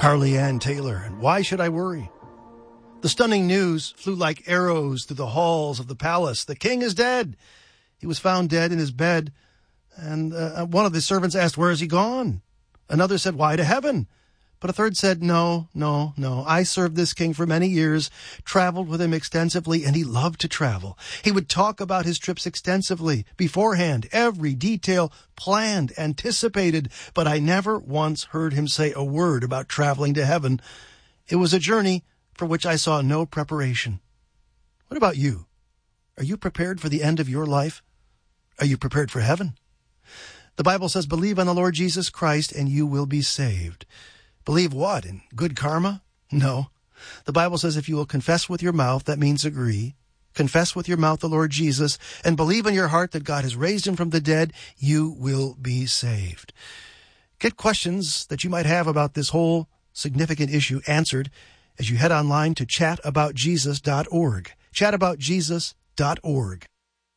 Carly Ann Taylor, and Why Should I Worry? The stunning news flew like arrows through the halls of the palace. The king is dead. He was found dead in his bed, and one of the servants asked, where is he gone? Another said, why, to heaven? But a third said, no. I served this king for many years, traveled with him extensively, and he loved to travel. He would talk about his trips extensively, beforehand, every detail planned, anticipated, but I never once heard him say a word about traveling to heaven. It was a journey for which I saw no preparation. What about you? Are you prepared for the end of your life? Are you prepared for heaven? The Bible says, believe on the Lord Jesus Christ and you will be saved. Believe what? In good karma? No. The Bible says if you will confess with your mouth, that means agree. Confess with your mouth the Lord Jesus and believe in your heart that God has raised him from the dead, you will be saved. Get questions that you might have about this whole significant issue answered as you head online to chataboutjesus.org. Chataboutjesus.org.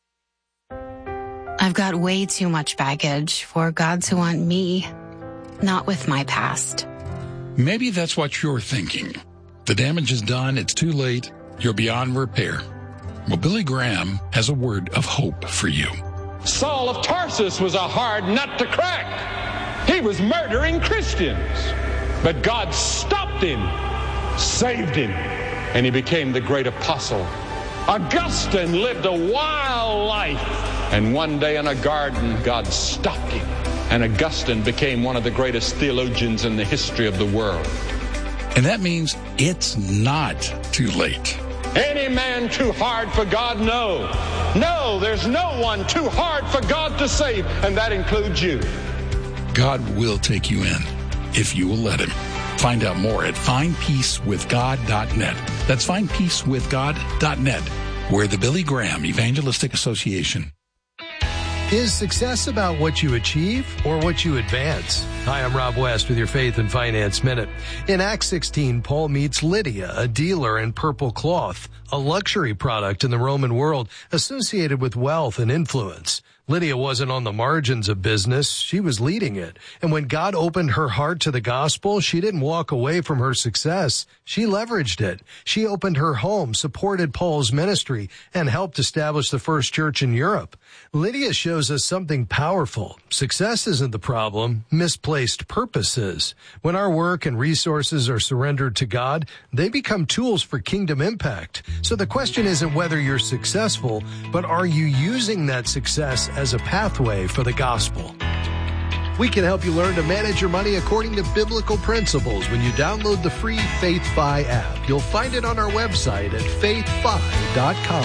I've got way too much baggage for God to want me, not with my past. Maybe that's what you're thinking. The damage is done, it's too late, you're beyond repair. Well, Billy Graham has a word of hope for you. Saul of Tarsus was a hard nut to crack. He was murdering Christians. But God stopped him, saved him, and he became the great apostle. Augustine lived a wild life, and one day in a garden, God stopped him. And Augustine became one of the greatest theologians in the history of the world. And that means it's not too late. Any man too hard for God? No. No, there's no one too hard for God to save, and that includes you. God will take you in if you will let him. Find out more at findpeacewithgod.net. That's findpeacewithgod.net. We're the Billy Graham Evangelistic Association. Is success about what you achieve or what you advance? Hi, I'm Rob West with your Faith and Finance Minute. In Acts 16, Paul meets Lydia, a dealer in purple cloth, a luxury product in the Roman world associated with wealth and influence. Lydia wasn't on the margins of business. She was leading it. And when God opened her heart to the gospel, she didn't walk away from her success. She leveraged it. She opened her home, supported Paul's ministry, and helped establish the first church in Europe. Lydia shows us something powerful. Success isn't the problem. Misplaced purpose is. When our work and resources are surrendered to God, they become tools for kingdom impact. So the question isn't whether you're successful, but are you using that success as a pathway for the gospel? We can help you learn to manage your money according to biblical principles when you download the free FaithFi app. You'll find it on our website at faithfi.com.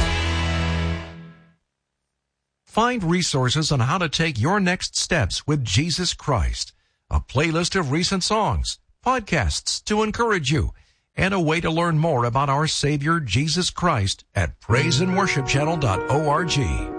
Find resources on how to take your next steps with Jesus Christ, a playlist of recent songs, podcasts to encourage you, and a way to learn more about our Savior Jesus Christ at praiseandworshipchannel.org.